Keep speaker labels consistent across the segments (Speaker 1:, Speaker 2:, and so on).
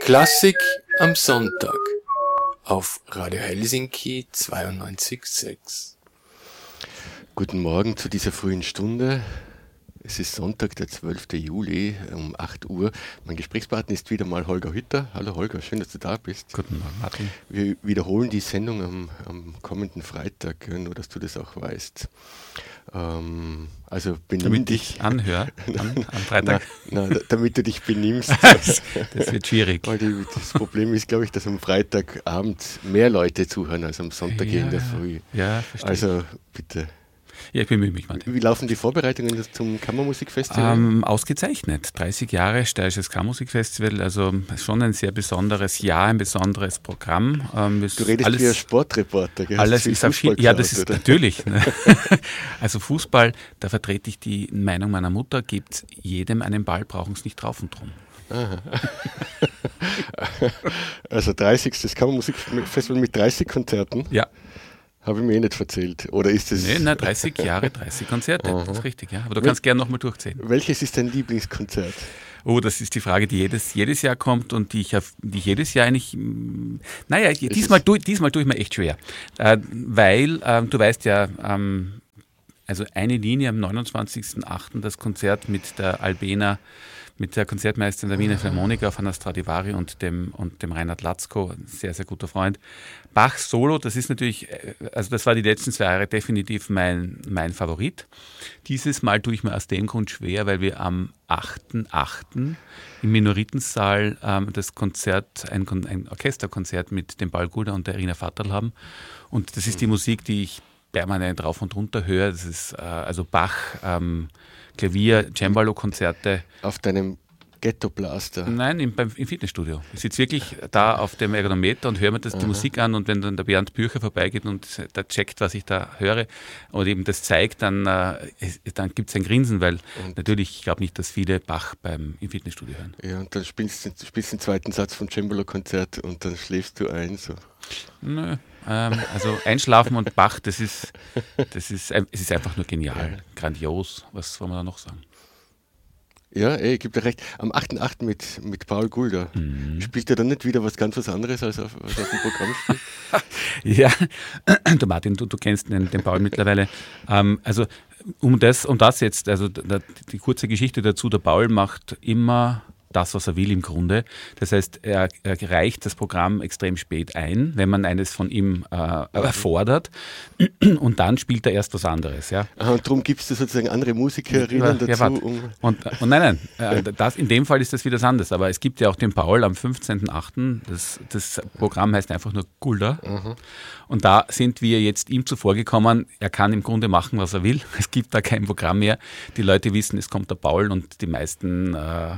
Speaker 1: Klassik am Sonntag auf Radio Helsinki 92.6.
Speaker 2: Guten Morgen zu dieser frühen Stunde. Es ist Sonntag, der 12. Juli um 8 Uhr. Mein Gesprächspartner ist wieder mal Holger Hütter. Hallo Holger, schön, dass du da bist.
Speaker 3: Guten Morgen, Martin.
Speaker 2: Wir wiederholen die Sendung am kommenden Freitag, nur dass du das auch weißt. Also benimm dich.
Speaker 3: Ich anhöre am Freitag.
Speaker 2: Damit du dich benimmst.
Speaker 3: Das wird schwierig.
Speaker 2: Weil das Problem ist, glaube ich, dass am Freitagabend mehr Leute zuhören als am Sonntag in der Früh.
Speaker 3: Ja, verstehe.
Speaker 2: Also bitte.
Speaker 3: Ja, ich bemühe mich, Martin.
Speaker 2: Wie laufen die Vorbereitungen zum Kammermusikfestival?
Speaker 3: Ausgezeichnet. 30 Jahre Steirisches Kammermusikfestival, also schon ein sehr besonderes Jahr, ein besonderes Programm.
Speaker 2: Du redest wie ein Sportreporter, gell?
Speaker 3: Alles ist auf viel, ja, das ist oder? Natürlich. Also Fußball, da vertrete ich die Meinung meiner Mutter, gibt jedem einen Ball, brauchen es nicht drauf und drum.
Speaker 2: Aha. Also 30. Kammermusikfestival mit 30 Konzerten?
Speaker 3: Ja.
Speaker 2: Habe ich mir nicht erzählt. Oder ist es?
Speaker 3: Nein, 30 Jahre, 30 Konzerte.
Speaker 2: Aha.
Speaker 3: Das ist richtig, ja. Aber du kannst gerne nochmal durchzählen.
Speaker 2: Welches ist dein Lieblingskonzert?
Speaker 3: Oh, das ist die Frage, die jedes Jahr kommt und die ich jedes Jahr eigentlich. Naja, diesmal tue ich mir echt schwer. Weil, du weißt ja, also eine Linie am 29.08. das Konzert mit der Albena, mit der Konzertmeisterin der Wiener Philharmoniker von der Stradivari und dem Reinhard Latzko, ein sehr, sehr guter Freund. Bach Solo, das ist natürlich, also das war die letzten 2 Jahre definitiv mein Favorit. Dieses Mal tue ich mir aus dem Grund schwer, weil wir am 8.8. im Minoritensaal das Konzert, ein Orchesterkonzert mit dem Paul Gulda und der Irina Vatterl haben. Und das ist die Musik, die ich permanent rauf und runter höre. Das ist also Bach, Klavier, Cembalo-Konzerte.
Speaker 2: Auf deinem Ghetto-Blaster?
Speaker 3: Nein, im Fitnessstudio. Ich sitze wirklich da auf dem Ergonometer und höre mir die Musik an, und wenn dann der Bernd Bücher vorbeigeht und der checkt, was ich da höre und eben das zeigt, dann gibt es ein Grinsen, weil natürlich, ich glaube nicht, dass viele Bach im Fitnessstudio hören.
Speaker 2: Ja, und dann spielst du den zweiten Satz vom Cembalo-Konzert und dann schläfst du ein. So.
Speaker 3: Nö. Also Einschlafen und Bach, es ist einfach nur genial, grandios. Was soll man da noch sagen?
Speaker 2: Ja, ich gebe dir recht. Am 8.8. mit Paul Gulda. Spielt er dann nicht wieder was ganz anderes, als auf dem Programm spielt?
Speaker 3: Ja, du Martin, du kennst den Paul mittlerweile. Also um das jetzt, also die kurze Geschichte dazu, der Paul macht immer das, was er will im Grunde. Das heißt, er reicht das Programm extrem spät ein, wenn man eines von ihm fordert, und dann spielt er erst was anderes. Ja.
Speaker 2: Und darum gibst du sozusagen andere Musikerinnen dazu?
Speaker 3: Ja, und nein, in dem Fall ist das wieder was anderes, aber es gibt ja auch den Paul am 15.8., das Programm heißt einfach nur Gulda, und da sind wir jetzt ihm zuvorgekommen, er kann im Grunde machen, was er will, es gibt da kein Programm mehr, die Leute wissen, es kommt der Paul, und die meisten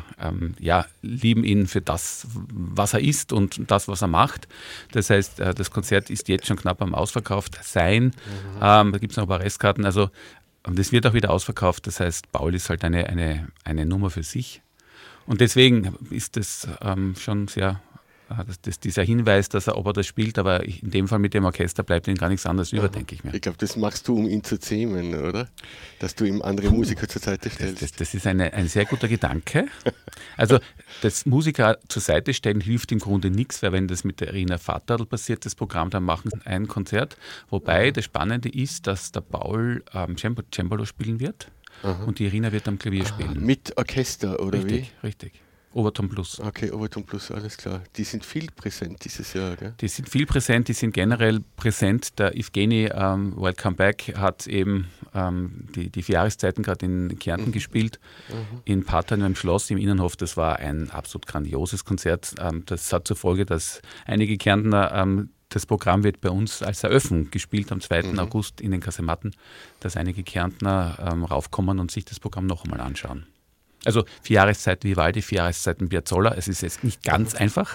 Speaker 3: lieben ihn für das, was er ist und das, was er macht. Das heißt, das Konzert ist jetzt schon knapp am ausverkauft sein. Da gibt es noch ein paar Restkarten. Also das wird auch wieder ausverkauft. Das heißt, Paul ist halt eine Nummer für sich. Und deswegen ist das schon sehr, dieser Hinweis, dass ob er das spielt, aber in dem Fall mit dem Orchester bleibt ihm gar nichts anderes über, denke ich mir.
Speaker 2: Ich glaube, das machst du, um ihn zu zähmen, oder? Dass du ihm andere Musiker zur Seite stellst.
Speaker 3: Das ist ein sehr guter Gedanke. Also das Musiker zur Seite stellen hilft im Grunde nichts, weil wenn das mit der Irina Vatterl passiert, das Programm, dann machen sie ein Konzert. Wobei das Spannende ist, dass der Paul Cembalo spielen wird und die Irina wird am Klavier spielen.
Speaker 2: Mit Orchester, oder
Speaker 3: richtig,
Speaker 2: wie?
Speaker 3: Richtig. Overton Plus.
Speaker 2: Okay, Overton Plus, alles klar. Die sind viel präsent dieses Jahr, gell?
Speaker 3: Die sind viel präsent, die sind generell präsent. Der Evgeny Welcome Back hat eben die 4 Jahreszeiten gerade in Kärnten gespielt, in Partern im Schloss, im Innenhof. Das war ein absolut grandioses Konzert. Das hat zur Folge, dass einige Kärntner, das Programm wird bei uns als Eröffnung gespielt am 2. August in den Kasematten, dass einige Kärntner raufkommen und sich das Programm noch einmal anschauen. Also 4 Jahreszeiten Vivaldi, 4 Jahreszeiten Piazzolla. Es ist jetzt nicht ganz einfach,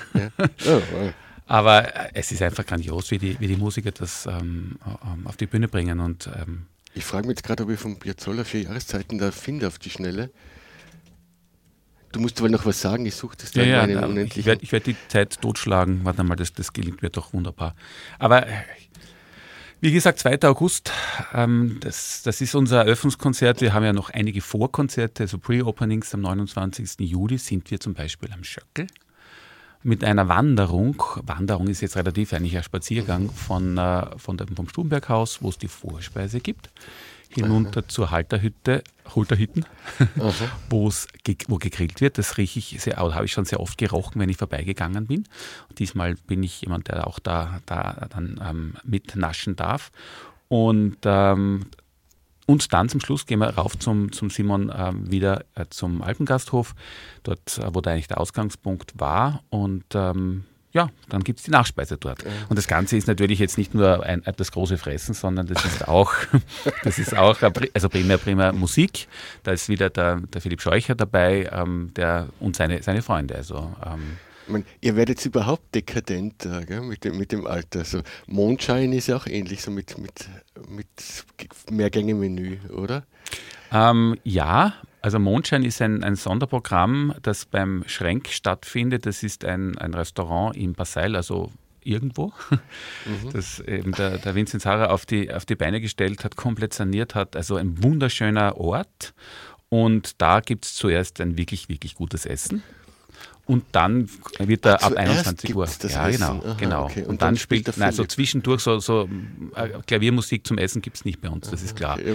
Speaker 3: aber es ist einfach grandios, wie die Musiker das auf die Bühne bringen. Und,
Speaker 2: ich frage mich jetzt gerade, ob ich vom Piazzolla 4 Jahreszeiten da finde auf die Schnelle. Du musst aber noch was sagen, ich suche das dann meine unendlichen...
Speaker 3: Ich werd die Zeit totschlagen. Warte mal, das gelingt mir doch wunderbar. Aber... Wie gesagt, 2. August, das ist unser Eröffnungskonzert. Wir haben ja noch einige Vorkonzerte, also Pre-Openings am 29. Juli sind wir zum Beispiel am Schöckel. mit einer Wanderung ist jetzt relativ eigentlich ein Spaziergang vom Stubenberghaus, wo es die Vorspeise gibt, hinunter zur Halterhütten, wo gegrillt wird. Das habe ich schon sehr oft gerochen, wenn ich vorbeigegangen bin. Und diesmal bin ich jemand, der auch da dann mitnaschen darf. Und dann zum Schluss gehen wir rauf zum Simon wieder zum Alpengasthof, dort, wo da eigentlich der Ausgangspunkt war. Und dann gibt es die Nachspeise dort. Und das Ganze ist natürlich jetzt nicht nur das große Fressen, sondern das ist auch also primär Musik. Da ist wieder der Philipp Scheucher dabei und seine Freunde. Also,
Speaker 2: ich meine, ihr werdet überhaupt dekadent mit dem Alter. Also Mondschein ist ja auch ähnlich, so mit Mehrgänge-Menü, oder?
Speaker 3: Ja, also Mondschein ist ein Sonderprogramm, das beim Schrenk stattfindet. Das ist ein Restaurant in Basseil, also irgendwo, das eben der Vinzenz Harrer auf die Beine gestellt hat, komplett saniert hat. Also ein wunderschöner Ort. Und da gibt es zuerst ein wirklich, wirklich gutes Essen. Und dann wird er ab 21 Uhr. Ja,
Speaker 2: Essen.
Speaker 3: Genau.
Speaker 2: Okay.
Speaker 3: Und dann spielt, so zwischendurch so Klaviermusik zum Essen gibt es nicht bei uns, das ist klar.